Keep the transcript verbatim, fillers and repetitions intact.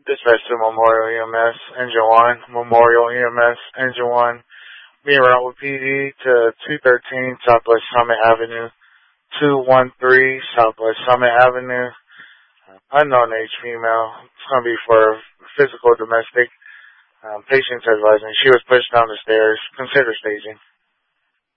Dispatch to Memorial E M S, Engine one, Memorial E M S, Engine one, being route with P D to two thirteen Southwest Summit Avenue, two one three Southwest Summit Avenue, unknown age female. It's going to be for physical domestic. Um, patient's advising she was pushed down the stairs. Consider staging.